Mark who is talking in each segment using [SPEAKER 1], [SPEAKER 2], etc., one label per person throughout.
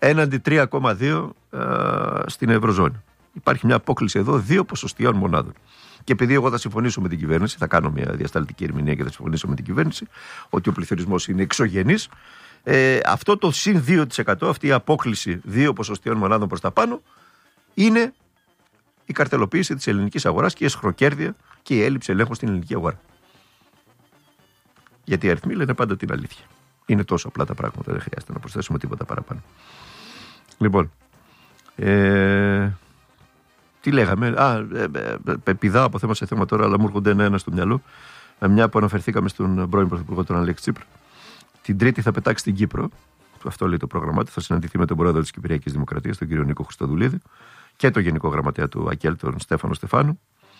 [SPEAKER 1] έναντι 3,2 στην Ευρωζώνη. Υπάρχει μια απόκλιση εδώ 2 ποσοστιαίων μονάδων. Και επειδή εγώ θα συμφωνήσω με την κυβέρνηση, θα κάνω μια διασταλτική ερμηνεία και θα συμφωνήσω με την κυβέρνηση, ότι ο πληθωρισμός είναι εξωγενής, αυτό το συν 2%, αυτή η απόκλιση 2 ποσοστιαίων μονάδων προς τα πάνω, είναι η καρτελοποίηση της ελληνικής αγοράς και η εσχροκέρδεια και η έλλειψη ελέγχου στην ελληνική αγορά. Γιατί οι αριθμοί λένε πάντα την αλήθεια. Είναι τόσο απλά τα πράγματα, δεν χρειάζεται να προσθέσουμε τίποτα παραπάνω. Λοιπόν, τι λέγαμε, πηδάω από θέμα σε θέμα τώρα, αλλά μου έρχονται ένα στο μυαλό. Μια που αναφερθήκαμε στον πρώην Πρωθυπουργό, τον Αλέξη Τσίπρα. Την Τρίτη θα πετάξει στην Κύπρο, αυτό λέει το πρόγραμμά του, θα συναντηθεί με τον πρόεδρο της Κυπριακής Δημοκρατίας, τον κύριο Νίκο Χριστοδουλίδη, και τον Γενικό Γραμματέα του ΑΚΕΛ, τον Στέφανο Στεφάνου.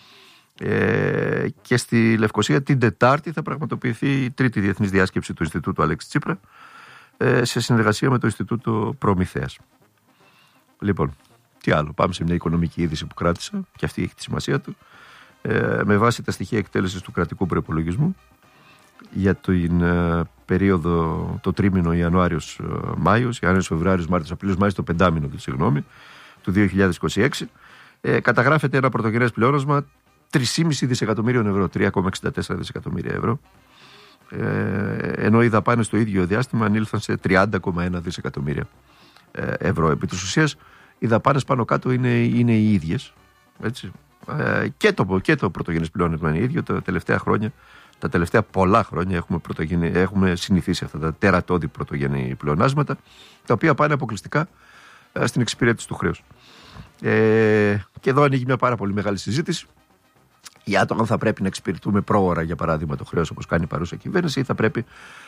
[SPEAKER 1] Και στη Λευκοσία την Τετάρτη θα πραγματοποιηθεί η τρίτη διεθνής διάσκεψη του Ινστιτούτου Αλέξη Τσίπρα, σε συνεργασία με το Ινστιτούτο Προμηθέας. Λοιπόν, τι άλλο, πάμε σε μια οικονομική είδηση που κράτησα, και αυτή έχει τη σημασία του. Με βάση τα στοιχεία εκτέλεσης του κρατικού προϋπολογισμού για την περίοδο, το τρίμηνο Ιανουάριος-Μάιος, Ιανουάριος-Φεβρουάριος, Μάρτιος-Απρίλιος, Μάιος, το πεντάμηνο του 2026, καταγράφεται ένα πρωτογενές πλεόνασμα 3,5 δισεκατομμύριων ευρώ, 3,64 δισεκατομμύρια ευρώ, ενώ οι δαπάνες στο ίδιο διάστημα ανήλθαν σε 30,1 δισεκατομμύρια ευρώ. Επί της ουσίας, οι δαπάνες πάνω κάτω είναι οι ίδιες, έτσι. Και το πρωτογενές πλεόνασμα είναι ίδιο. Τα τελευταία πολλά χρόνια έχουμε συνηθίσει αυτά τα τερατώδη πρωτογενή πλεονάσματα, τα οποία πάνε αποκλειστικά στην εξυπηρέτηση του χρέους. Και εδώ ανοίγει μια πάρα πολύ μεγάλη συζήτηση για το αν θα πρέπει να εξυπηρετούμε πρόωρα, για παράδειγμα, το χρέος όπως κάνει η παρούσα κυβέρνηση, ή θα πρέπει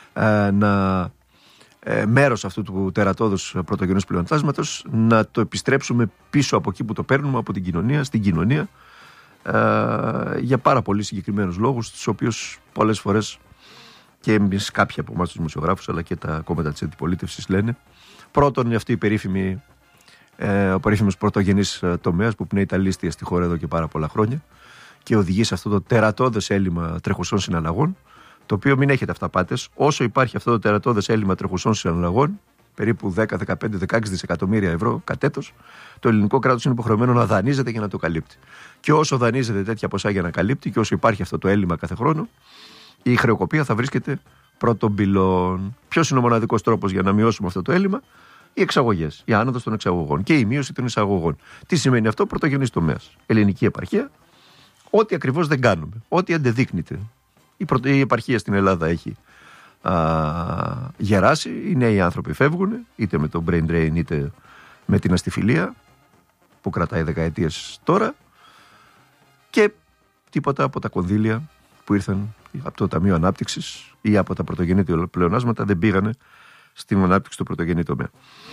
[SPEAKER 1] μέρος αυτού του τερατώδους πρωτογενούς πλεονάσματος να το επιστρέψουμε πίσω από εκεί που το παίρνουμε, από την κοινωνία, στην κοινωνία, για πάρα πολύ συγκεκριμένους λόγους, τους οποίους πολλές φορές και εμείς, κάποιοι από εμάς τους δημοσιογράφους, αλλά και τα κόμματα της αντιπολίτευσης λένε. Πρώτον, αυτή η ο περίφημος πρωτογενής τομέας που πνέει τα λίστια στη χώρα εδώ και πάρα πολλά χρόνια και οδηγεί σε αυτό το τερατώδες έλλειμμα τρεχουσών συναλλαγών, το οποίο, μην έχετε αυταπάτες, όσο υπάρχει αυτό το τερατώδες έλλειμμα τρεχουσών συναλλαγών, περίπου 10, 15, 16 δισεκατομμύρια ευρώ κατ' έτος, το ελληνικό κράτος είναι υποχρεωμένο να δανείζεται για να το καλύπτει. Και όσο δανείζεται τέτοια ποσά για να καλύπτει, και όσο υπάρχει αυτό το έλλειμμα κάθε χρόνο, η χρεοκοπία θα βρίσκεται πρώτον πυλών. Ποιος είναι ο μοναδικός τρόπος για να μειώσουμε αυτό το έλλειμμα? Οι εξαγωγές, η άνοδος των εξαγωγών και η μείωση των εισαγωγών. Τι σημαίνει αυτό? Πρωτογενής τομέας. Ελληνική επαρχία, ό,τι ακριβώς δεν κάνουμε, ό,τι αντεδείκνυται. Η επαρχία στην Ελλάδα έχει γεράσει, οι νέοι άνθρωποι φεύγουν, είτε με το brain drain είτε με την αστιφιλία που κρατάει δεκαετίες τώρα, και τίποτα από τα κονδύλια που ήρθαν από το Ταμείο Ανάπτυξης ή από τα πρωτογενή πλεονάσματα δεν πήγανε στην ανάπτυξη του πρωτογενή τομέα.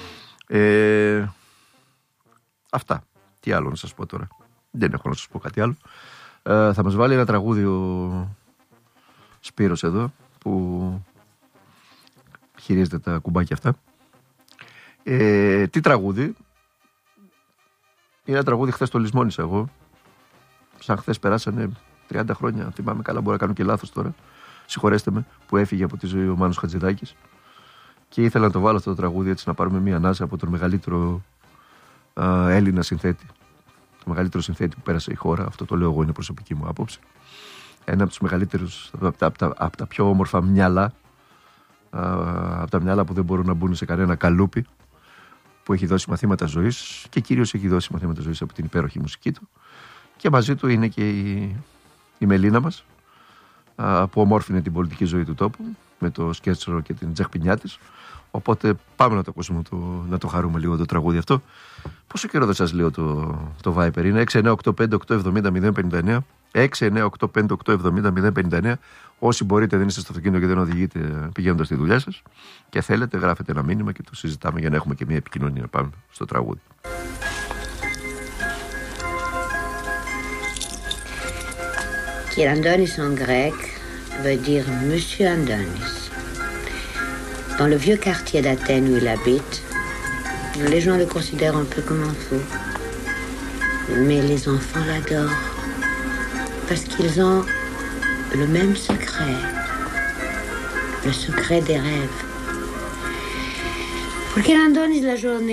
[SPEAKER 1] Αυτά. Τι άλλο να σας πω τώρα? Δεν έχω να σας πω κάτι άλλο. Θα μας βάλει ένα τραγούδι ο Σπύρος εδώ, που χειρίζεται τα κουμπάκια αυτά. Τι τραγούδι? Είναι ένα τραγούδι, χθες το λησμόνισα εγώ. Σαν χθες περάσανε 30 χρόνια, θυμάμαι καλά, μπορώ να κάνω και λάθος τώρα. Συγχωρέστε με, που έφυγε από τη ζωή ο Μάνος Χατζηδάκης. Και ήθελα να το βάλω αυτό το τραγούδι, έτσι να πάρουμε μία ανάσα από τον μεγαλύτερο Έλληνα συνθέτη. Το μεγαλύτερο συνθέτη που πέρασε η χώρα. Αυτό το λέω εγώ, είναι προσωπική μου άποψη. Ένα από τους μεγαλύτερους, από τα πιο όμορφα μυαλά, από τα μυαλά που δεν μπορούν να μπουν σε κανένα καλούπι, που έχει δώσει μαθήματα ζωής, και κυρίως έχει δώσει μαθήματα ζωής από την υπέροχη μουσική του. Και μαζί του είναι και η Μελίνα μας, που ομόρφινε την πολιτική ζωή του τόπου με το σκέτσο και την τζαχπινιά της. Οπότε πάμε να το ακούσουμε, να το χαρούμε λίγο το τραγούδι αυτό. Πόσο καιρό δεν σας λέω το Viper? Είναι 6985870 059. Όσοι μπορείτε, δεν είστε στο αυτοκίνητο και δεν οδηγείτε πηγαίνοντας στη δουλειά σας και θέλετε, γράφετε ένα μήνυμα και το συζητάμε για να έχουμε και μια επικοινωνία. Πάμε στο τραγούδι.
[SPEAKER 2] Kyriandonis en grec veut dire Monsieur Andonis. Dans le vieux quartier d'Athènes où il habite, les gens le considèrent un peu comme un fou. Mais les enfants l'adorent parce qu'ils ont le même secret, le secret des rêves. Pour Kyriandonis, la journée